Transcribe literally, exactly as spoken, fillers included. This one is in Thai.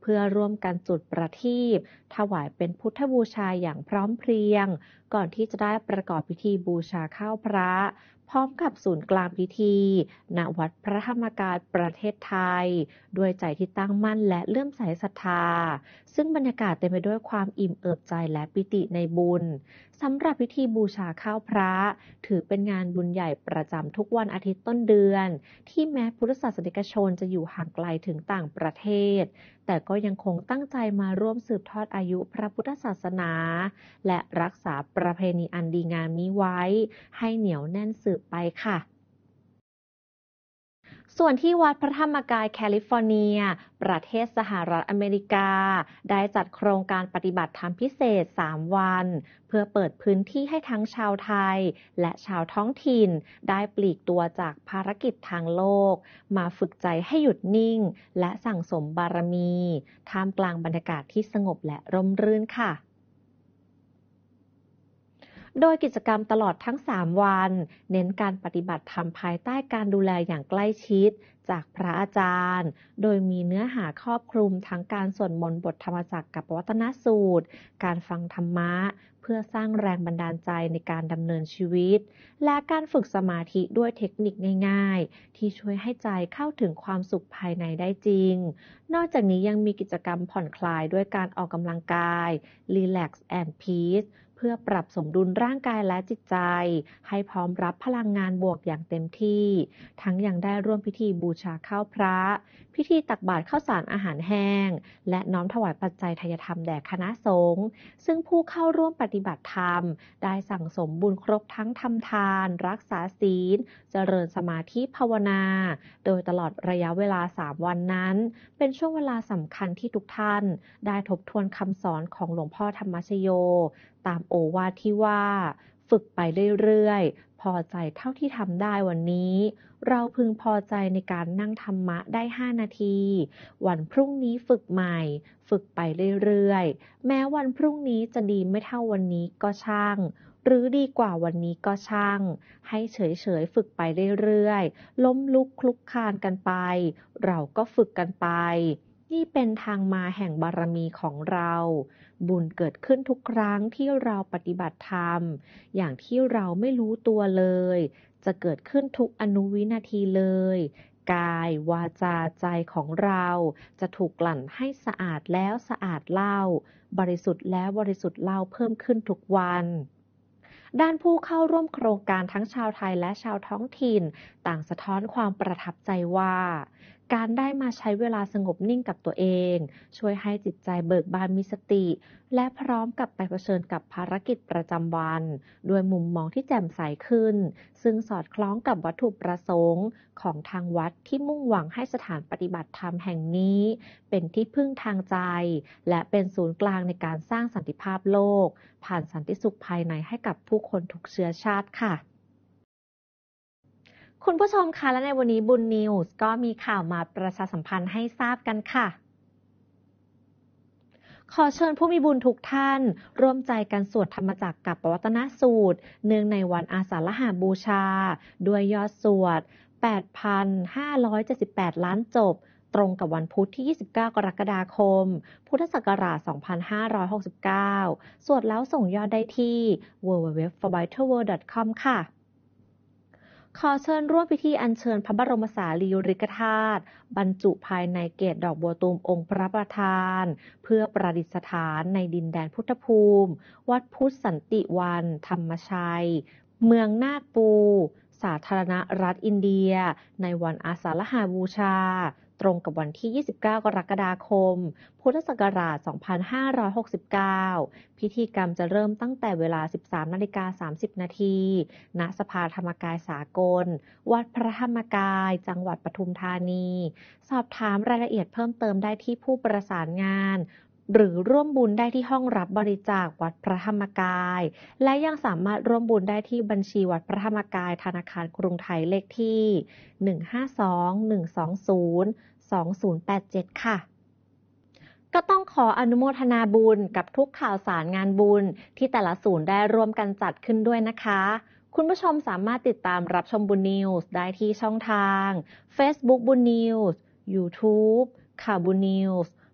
พื่อร่วมกันจุดประทีปถวายเป็นพุทธบูชาอย่างพร้อมเพรียงก่อนที่จะได้ประกอบพิธีบูชาข้าวพระพร้อมกับศูนย์กลางพิธีณวัดพระธรรมกายประเทศไทยด้วยใจที่ตั้งมั่นและเลื่อมใสศรัทธาซึ่งบรรยากาศเต็มไปด้วยความอิ่มเอิบใจและปิติในบุญสำหรับพิธีบูชาข้าวพระถือเป็นงานบุญใหญ่ประจำทุกวันอาทิตย์ต้นเดือนที่แม้พุทธศาสนิกชนจะอยู่ห่างไกลถึงต่างประเทศแต่ก็ยังคงตั้งใจมาร่วมสืบทอดอายุพระพุทธศาสนาและรักษาประเพณีอันดีงามนี้ไว้ให้เหนียวแน่นสืบไปค่ะส่วนที่วัดพระธรรมกายแคลิฟอร์เนียประเทศสหรัฐอเมริกาได้จัดโครงการปฏิบัติธรรมพิเศษสามวันเพื่อเปิดพื้นที่ให้ทั้งชาวไทยและชาวท้องถิ่นได้ปลีกตัวจากภารกิจทางโลกมาฝึกใจให้หยุดนิ่งและสั่งสมบารมีท่ามกลางบรรยากาศที่สงบและร่มรื่นค่ะโดยกิจกรรมตลอดทั้งสามวันเน้นการปฏิบัติธรรมภายใต้การดูแลอย่างใกล้ชิดจากพระอาจารย์โดยมีเนื้อหาครอบคลุมทั้งการสวดมนต์บทธรรมจักรกับปวัตตนสูตรการฟังธรรมะเพื่อสร้างแรงบันดาลใจในการดำเนินชีวิตและการฝึกสมาธิด้วยเทคนิคง่ายๆที่ช่วยให้ใจเข้าถึงความสุขภายในได้จริงนอกจากนี้ยังมีกิจกรรมผ่อนคลายด้วยการออกกำลังกาย Relax and Peaceเพื่อปรับสมดุลร่างกายและจิตใจให้พร้อมรับพลังงานบวกอย่างเต็มที่ทั้งยังได้ร่วมพิธีบูชาข้าวพระพิธีตักบาตรข้าวสารอาหารแห้งและน้อมถวายปัจจัยทายธรรมแด่คณะสงฆ์ซึ่งผู้เข้าร่วมปฏิบัติธรรมได้สั่งสมบุญครบทั้งทำทานรักษาศีลเจริญสมาธิภาวนาโดยตลอดระยะเวลาสามวันนั้นเป็นช่วงเวลาสำคัญที่ทุกท่านได้ทบทวนคำสอนของหลวงพ่อธรรมชโยตามโอวาทที่ว่าฝึกไปเรื่อยๆพอใจเท่าที่ทำได้วันนี้เราพึงพอใจในการนั่งธรรมะได้ห้านาทีวันพรุ่งนี้ฝึกใหม่ฝึกไปเรื่อยๆแม้วันพรุ่งนี้จะดีไม่เท่าวันนี้ก็ช่างหรือดีกว่าวันนี้ก็ช่างให้เฉยๆฝึกไปเรื่อยๆล้มลุกคลุกคลานกันไปเราก็ฝึกกันไปนี่เป็นทางมาแห่งบารมีของเราบุญเกิดขึ้นทุกครั้งที่เราปฏิบัติธรรมอย่างที่เราไม่รู้ตัวเลยจะเกิดขึ้นทุกอนุวินาทีเลยกายวาจาใจของเราจะถูกกลั่นให้สะอาดแล้วสะอาดเล่าบริสุทธิ์แล้วบริสุทธิ์เล่าเพิ่มขึ้นทุกวันด้านผู้เข้าร่วมโครงการทั้งชาวไทยและชาวท้องถิ่นต่างสะท้อนความประทับใจว่าการได้มาใช้เวลาสงบนิ่งกับตัวเองช่วยให้จิตใจเบิกบานมีสติและพร้อมกับไปเผชิญกับภารกิจประจำวันด้วยมุมมองที่แจ่มใสขึ้นซึ่งสอดคล้องกับวัตถุประสงค์ของทางวัดที่มุ่งหวังให้สถานปฏิบัติธรรมแห่งนี้เป็นที่พึ่งทางใจและเป็นศูนย์กลางในการสร้างสันติภาพโลกผ่านสันติสุขภายในให้กับผู้คนทุกเชื้อชาติค่ะคุณผู้ชมคะและในวันนี้บุญนิวส์ก็มีข่าวมาประชาสัมพันธ์ให้ทราบกันค่ะขอเชิญผู้มีบุญทุกท่านร่วมใจกันสวดธรรมจักรกับปวัตตนสูตรเนื่องในวันอาสาฬหบูชาด้วยยอดสวด แปดพันห้าร้อยเจ็ดสิบแปด ล้านจบตรงกับวันพุธที่ยี่สิบเก้ากรกฎาคมพุทธศักราชสองพันห้าร้อยหกสิบเก้าสวดแล้วส่งยอดได้ที่ ดับเบิลยู ดับเบิลยู ดับเบิลยู ดอท ฟอร์ ไบเทิล เวิลด์ ดอท คอม ค่ะขอเชิญร่วมพิธีอัญเชิญพระบรมสารีริกธาตุบรรจุภายในเกศดอกบัวตูมองค์พระประธานเพื่อประดิษฐานในดินแดนพุทธภูมิวัดพุทธสันติวันธรรมชัยเมืองนาคปูสาธารณรัฐอินเดียในวันอาสาฬหบูชาตรงกับวันที่ยี่สิบเก้ากรกฎาคมพุทธศักราชสองพันห้าร้อยหกสิบเก้าพิธีกรรมจะเริ่มตั้งแต่เวลา สิบสามนาฬิกาสามสิบนาทีณสภาธรรมกายสากลวัดพระธรรมกายจังหวัดปทุมธานีสอบถามรายละเอียดเพิ่มเติมได้ที่ผู้ประสานงานหรือร่วมบุญได้ที่ห้องรับบริจาควัดพระธรรมกายและยังสามารถร่วมบุญได้ที่บัญชีวัดพระธรรมกายธนาคารกรุงไทยเลขที่หนึ่ง ห้า สอง หนึ่ง สอง ศูนย์ สอง ศูนย์ แปด เจ็ดค่ะก็ต้องขออนุโมทนาบุญกับทุกข่าวสารงานบุญที่แต่ละศูนย์ได้ร่วมกันจัดขึ้นด้วยนะคะคุณผู้ชมสามารถติดตามรับชมบุญนิวส์ได้ที่ช่องทาง Facebook บุญนิวส์ YouTube ข่าวบุญนิวส์